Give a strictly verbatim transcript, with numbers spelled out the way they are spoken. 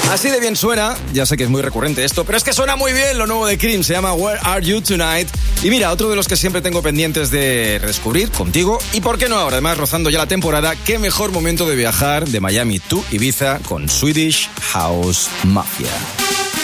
Así de bien suena, ya sé que es muy recurrente esto, pero es que suena muy bien lo nuevo de Cream, se llama Where Are You Tonight. Y mira, otro de los que siempre tengo pendientes de redescubrir contigo, y por qué no ahora, además rozando ya la temporada, qué mejor momento de viajar de Miami to Ibiza con Swedish House Mafia.